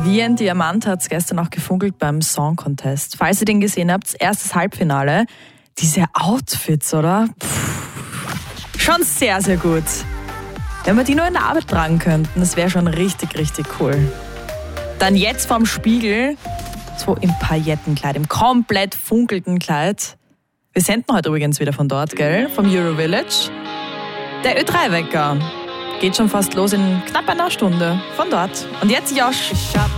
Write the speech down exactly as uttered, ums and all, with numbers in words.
Wie ein Diamant hat es gestern auch gefunkelt beim Song Contest. Falls ihr den gesehen habt, erstes Halbfinale. Diese Outfits, oder? Puh, schon sehr, sehr gut. Wenn wir die nur in der Arbeit tragen könnten, das wäre schon richtig, richtig cool. Dann jetzt vorm Spiegel, so im Paillettenkleid, im komplett funkelnden Kleid. Wir senden heute übrigens wieder von dort, gell? Vom Euro Village. Der Ö drei Wecker geht schon fast los in knapp einer Stunde von dort. Und jetzt Josh.